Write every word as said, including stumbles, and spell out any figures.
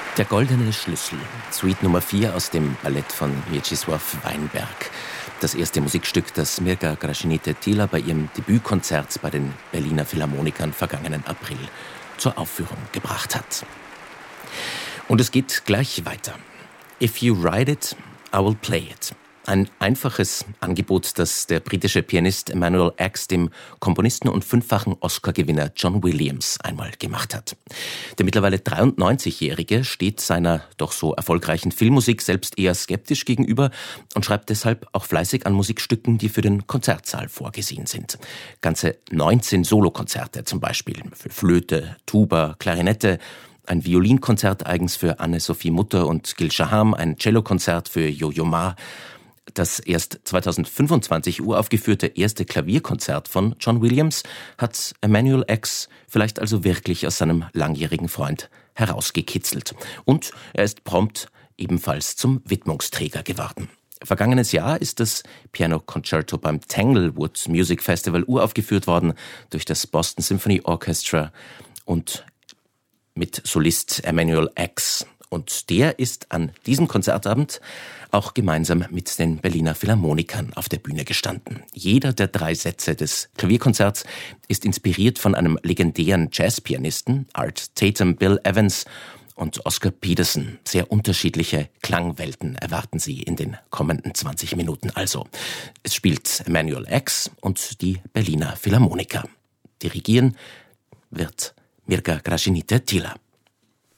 Der goldene Schlüssel, Suite Nummer vier aus dem Ballett von Mieczysław Weinberg. Das erste Musikstück, das Mirka Gražinytė-Tyla bei ihrem Debütkonzert bei den Berliner Philharmonikern vergangenen April zur Aufführung gebracht hat. Und es geht gleich weiter. If you write it, I will play it. Ein einfaches Angebot, das der britische Pianist Emanuel X dem Komponisten und fünffachen Oscar-Gewinner John Williams einmal gemacht hat. Der mittlerweile dreiundneunzigjährige steht seiner doch so erfolgreichen Filmmusik selbst eher skeptisch gegenüber und schreibt deshalb auch fleißig an Musikstücken, die für den Konzertsaal vorgesehen sind. Ganze neunzehn Solokonzerte zum Beispiel für Flöte, Tuba, Klarinette, ein Violinkonzert eigens für Anne-Sophie Mutter und Gil Shaham, ein Cellokonzert für Yo-Yo Ma. Das erst zweitausendfünfundzwanzig uraufgeführte erste Klavierkonzert von John Williams hat Emanuel X vielleicht also wirklich aus seinem langjährigen Freund herausgekitzelt. Und er ist prompt ebenfalls zum Widmungsträger geworden. Vergangenes Jahr ist das Piano Concerto beim Tanglewood Music Festival uraufgeführt worden durch das Boston Symphony Orchestra und mit Solist Emanuel X. Und der ist an diesem Konzertabend auch gemeinsam mit den Berliner Philharmonikern auf der Bühne gestanden. Jeder der drei Sätze des Klavierkonzerts ist inspiriert von einem legendären Jazzpianisten, Art Tatum, Bill Evans und Oscar Peterson. Sehr unterschiedliche Klangwelten erwarten Sie in den kommenden zwanzig Minuten also. Es spielt Emanuel X und die Berliner Philharmoniker. Dirigieren wird Mirka Gražinytė-Tyla.